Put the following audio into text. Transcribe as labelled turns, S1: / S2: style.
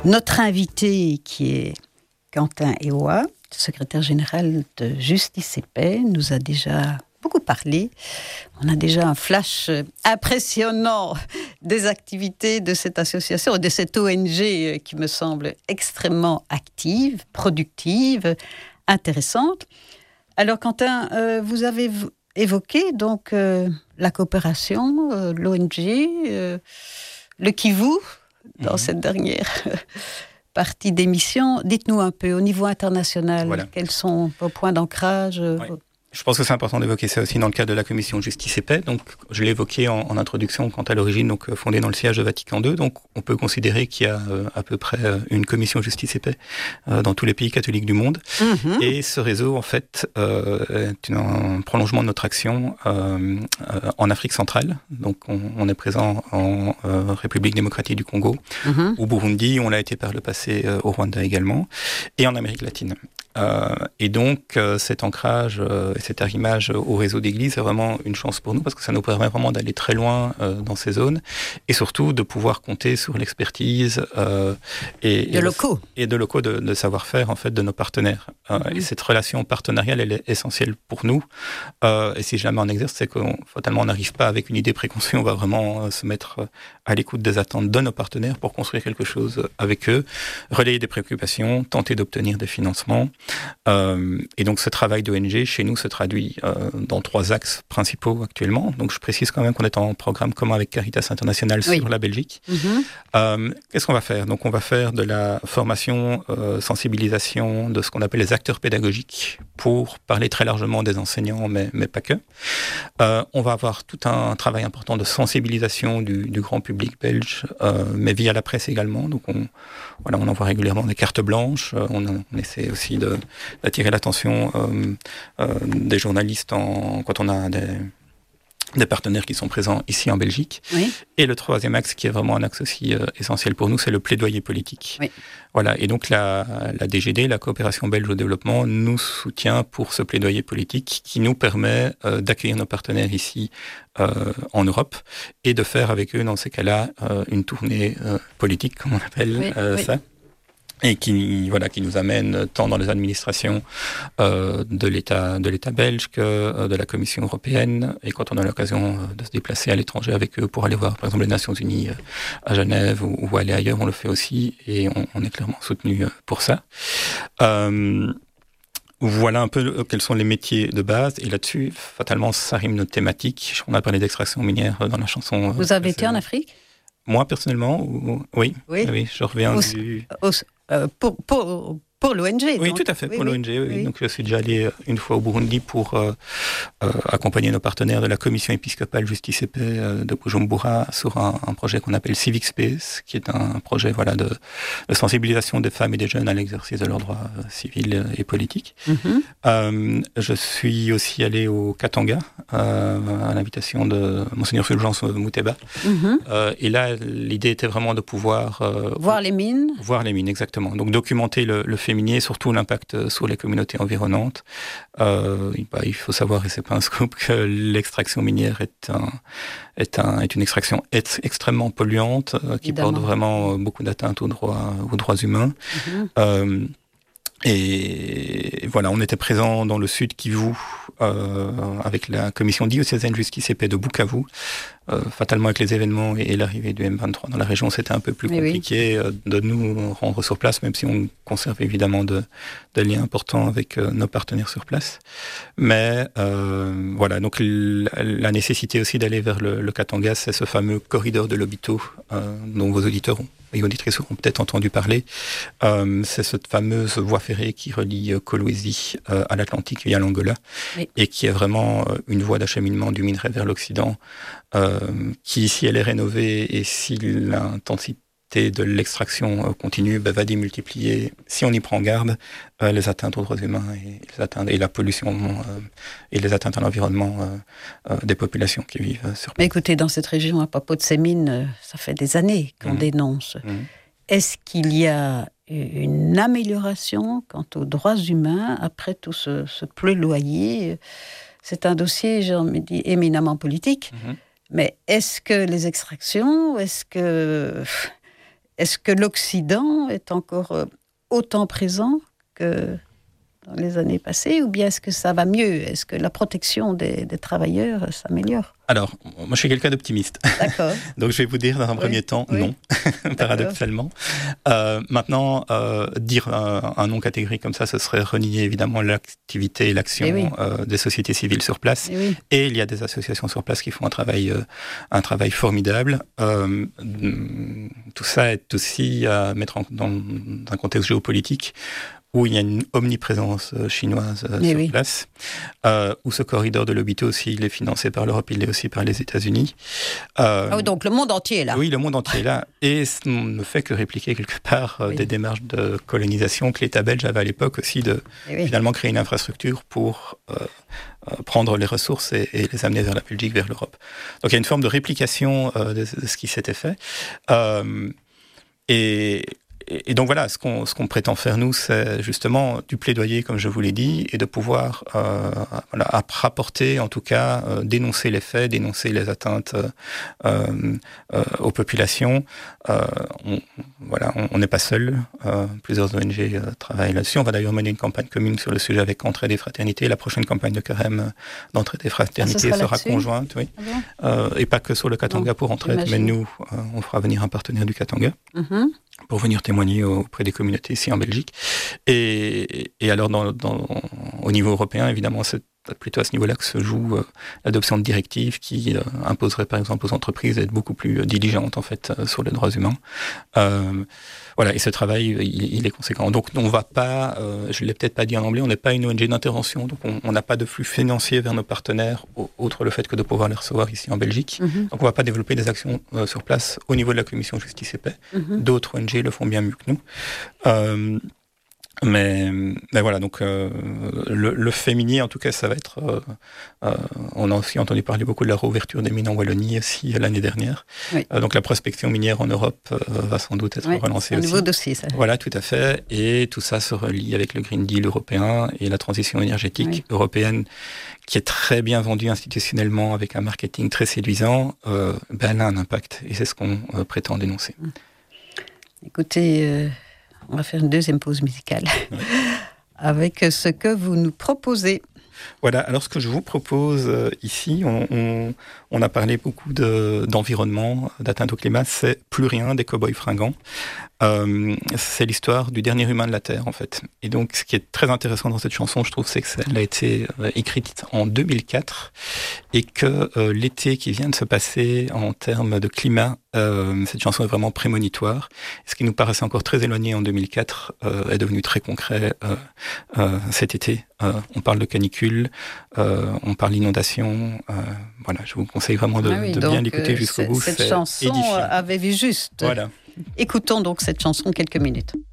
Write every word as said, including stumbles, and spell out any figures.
S1: Notre invité, qui est Quentin Ewa, secrétaire général de Justice et Paix, nous a déjà beaucoup parlé. On a déjà un flash impressionnant des activités de cette association, de cette O N G qui me semble extrêmement active, productive, intéressante. Alors Quentin, euh, vous avez évoqué donc euh, la coopération, euh, l'O N G, euh, le Kivu, dans mmh. cette dernière partie d'émission. Dites-nous un peu, au niveau international, voilà. Quels sont vos points d'ancrage
S2: oui. Je pense que c'est important d'évoquer ça aussi dans le cadre de la commission Justice et Paix. Donc, je l'ai évoqué en, en introduction, quant à l'origine, donc fondée dans le siège de Vatican deux. Donc, on peut considérer qu'il y a euh, à peu près euh, une commission Justice et Paix euh, dans tous les pays catholiques du monde. Mm-hmm. Et ce réseau, en fait, euh, est un prolongement de notre action euh, euh, en Afrique centrale. Donc, on, on est présent en euh, République démocratique du Congo, mm-hmm. au Burundi, on l'a été par le passé euh, au Rwanda également, et en Amérique latine. Euh, et donc, euh, cet ancrage, euh, cet arrimage au réseau d'églises est vraiment une chance pour nous parce que ça nous permet vraiment d'aller très loin euh, dans ces zones et surtout de pouvoir compter sur l'expertise euh, et,
S1: de
S2: et,
S1: locaux.
S2: et de locaux de, de savoir-faire en fait de nos partenaires. Euh, mmh. Et cette relation partenariale, elle est essentielle pour nous. Euh, et si jamais on exerce, c'est qu'on fatalement on n'arrive pas avec une idée préconçue. On va vraiment euh, se mettre à l'écoute des attentes de nos partenaires pour construire quelque chose avec eux, relayer des préoccupations, tenter d'obtenir des financements. Euh, et donc ce travail d'O N G chez nous se traduit euh, dans trois axes principaux actuellement. Donc je précise quand même qu'on est en programme commun avec Caritas International sur oui. la Belgique. Mm-hmm. Euh, qu'est-ce qu'on va faire ? Donc on va faire de la formation, euh, sensibilisation de ce qu'on appelle les acteurs pédagogiques pour parler très largement des enseignants, mais, mais pas que. Euh, on va avoir tout un travail important de sensibilisation du, du grand public belge, euh, mais via la presse également. Donc on, voilà, on envoie régulièrement des cartes blanches. Euh, on, on essaie aussi de d'attirer l'attention euh, euh, des journalistes en, quand on a des, des partenaires qui sont présents ici en Belgique. Oui. Et le troisième axe, qui est vraiment un axe aussi euh, essentiel pour nous, c'est le plaidoyer politique. Oui. Voilà. Et donc la, la D G D, la coopération belge au développement, nous soutient pour ce plaidoyer politique qui nous permet euh, d'accueillir nos partenaires ici euh, en Europe et de faire avec eux, dans ces cas-là, euh, une tournée euh, politique, comme on appelle oui. Euh, oui. ça. Et qui voilà qui nous amène tant dans les administrations euh, de l'État de l'État belge que euh, de la Commission européenne et quand on a l'occasion euh, de se déplacer à l'étranger avec eux pour aller voir par exemple les Nations Unies euh, à Genève ou, ou aller ailleurs, on le fait aussi et on, on est clairement soutenu euh, pour ça. Euh, Voilà un peu quels sont les métiers de base. Et là-dessus, fatalement, ça rime notre thématique. On a parlé d'extraction minière dans la chanson.
S1: Vous avez été en Afrique ?
S2: Moi, personnellement, oui. Oui, oui je reviens
S1: au,
S2: du...
S1: Au, euh, pour, pour, pour l'O N G.
S2: Oui,
S1: donc.
S2: tout à fait,
S1: oui,
S2: pour
S1: oui,
S2: l'O N G. Oui.
S1: Oui.
S2: Donc, je suis déjà allé une fois au Burundi pour euh, euh, accompagner nos partenaires de la Commission épiscopale Justice et Paix euh, de Bujumbura sur un, un projet qu'on appelle Civic Space, qui est un projet voilà, de, de sensibilisation des femmes et des jeunes à l'exercice de leurs droits euh, civils et politiques. Mm-hmm. Euh, je suis aussi allé au Katanga, euh, à l'invitation de Monseigneur Fulgence Mouteba. Mm-hmm. Euh, et là, l'idée était vraiment de pouvoir... Euh,
S1: voir les mines.
S2: Voir les mines, exactement. Donc, documenter le, le fait minier, surtout l'impact sur les communautés environnantes. Euh, bah, il faut savoir, et c'est pas un scoop, que l'extraction minière est, un, est, un, est une extraction ex- extrêmement polluante, euh, qui Évidemment. porte vraiment beaucoup d'atteintes aux droits, aux droits humains. Mm-hmm. Euh, Et voilà, on était présent dans le sud Kivu euh, avec la commission diocésaine Justice et Paix de Bukavu. Euh, fatalement, avec les événements et, et l'arrivée du M vingt-trois dans la région, c'était un peu plus compliqué oui. de nous rendre sur place, même si on conserve évidemment de, de liens importants avec euh, nos partenaires sur place. Mais euh, voilà, donc la, la nécessité aussi d'aller vers le, le Katanga, c'est ce fameux corridor de Lobito euh, dont vos auditeurs ont, et auditrices auront peut-être entendu parler. Euh, c'est cette fameuse voie ferrée qui relie Kolwezi euh, à l'Atlantique et à l'Angola, oui. et qui est vraiment euh, une voie d'acheminement du minerai vers l'Occident, euh, qui, si elle est rénovée et si l'intensité de l'extraction continue, ben, va démultiplier, si on y prend garde, euh, les atteintes aux droits humains et, les atteintes, et la pollution euh, et les atteintes à l'environnement euh, euh, des populations qui vivent sur place.
S1: Mais écoutez, dans cette région, à propos de ces mines, ça fait des années qu'on mmh. dénonce. Mmh. Est-ce qu'il y a une amélioration quant aux droits humains après tout ce, ce plaidoyer ? C'est un dossier, j'ai envie de dire, éminemment politique. Mmh. Mais est-ce que les extractions, est-ce que... est-ce que l'Occident est encore euh, autant présent que dans les années passées, ou bien est-ce que ça va mieux? Est-ce que la protection des, des travailleurs s'améliore?
S2: Alors, moi je suis quelqu'un d'optimiste.
S1: D'accord.
S2: Donc je vais vous dire dans un oui, premier temps oui. non, paradoxalement. Euh, maintenant, euh, dire un, un non catégorique comme ça, ce serait renier évidemment l'activité et l'action et oui. euh, des sociétés civiles sur place. Et, oui. et il y a des associations sur place qui font un travail, euh, un travail formidable. Euh, tout ça est aussi à mettre en, dans un contexte géopolitique où il y a une omniprésence chinoise euh, sur oui. place, euh, où ce corridor de l'Obito aussi, il est financé par l'Europe, il est aussi par les États-Unis.
S1: Euh, ah oui, donc le monde entier est là.
S2: Oui, le monde entier est là. Et ce ne fait que répliquer quelque part euh, oui. des démarches de colonisation que l'État belge avait à l'époque aussi, de oui. finalement créer une infrastructure pour euh, euh, prendre les ressources et, et les amener vers la Belgique, vers l'Europe. Donc il y a une forme de réplication euh, de, de ce qui s'était fait. Euh, et... Et donc voilà, ce qu'on, ce qu'on prétend faire nous, c'est justement du plaidoyer, comme je vous l'ai dit, et de pouvoir euh, voilà, rapporter, en tout cas, euh, dénoncer les faits, dénoncer les atteintes euh, euh, aux populations. Euh, on, voilà, on n'est pas seul. Euh, plusieurs O N G euh, travaillent là-dessus. On va d'ailleurs mener une campagne commune sur le sujet avec Entraide et Fraternité. La prochaine campagne de carême d'Entraide et Fraternité ah, sera conjointe, oui, ah bon euh, et pas que sur le Katanga non, pour Entraide, mais nous, euh, on fera venir un partenaire du Katanga. Mm-hmm. Pour venir témoigner auprès des communautés ici en Belgique. Et, et alors, dans, dans, au niveau européen, évidemment, c'est plutôt à ce niveau-là que se joue euh, l'adoption de directives qui euh, imposeraient, par exemple, aux entreprises d'être beaucoup plus diligentes, en fait, euh, sur les droits humains. Euh, voilà, et ce travail, il, il est conséquent. Donc, on ne va pas, euh, je ne l'ai peut-être pas dit en anglais, on n'est pas une O N G d'intervention, donc on n'a pas de flux financier vers nos partenaires, outre le fait que de pouvoir les recevoir ici en Belgique. Mm-hmm. Donc, on ne va pas développer des actions euh, sur place au niveau de la Commission Justice et Paix. Mm-hmm. D'autres O N G le font bien mieux que nous. Euh, Mais, mais voilà, donc euh, le, le féminin, en tout cas, ça va être... Euh, euh, on a aussi entendu parler beaucoup de la réouverture des mines en Wallonie aussi l'année dernière. Oui. Euh, donc la prospection minière en Europe euh, va sans doute être oui, relancée aussi.
S1: C'est un nouveau dossier, ça.
S2: Voilà, tout à fait. Et tout ça se relie avec le Green Deal européen et la transition énergétique oui. européenne, qui est très bien vendue institutionnellement avec un marketing très séduisant. Euh, ben, elle a un impact et c'est ce qu'on euh, prétend dénoncer.
S1: Écoutez... Euh... On va faire une deuxième pause musicale ouais. avec ce que vous nous proposez.
S2: Voilà, alors ce que je vous propose euh, ici, on, on, on a parlé beaucoup de, d'environnement, d'atteinte au climat, c'est Plus rien des cow-boys fringants. Euh, c'est l'histoire du dernier humain de la Terre, en fait. Et donc, ce qui est très intéressant dans cette chanson, je trouve, c'est qu'elle a été euh, écrite en deux mille quatre et que euh, l'été qui vient de se passer en termes de climat, euh, cette chanson est vraiment prémonitoire. Ce qui nous paraissait encore très éloigné en deux mille quatre euh, est devenu très concret euh, euh, cet été. Euh, on parle de canicule, euh, on parle d'inondation. Euh, voilà, je vous conseille vraiment de, ah oui, de bien l'écouter jusqu'au bout.
S1: Cette
S2: c'est
S1: chanson
S2: édifiant.
S1: Avait vu juste.
S2: Voilà.
S1: Écoutons donc cette chanson quelques minutes.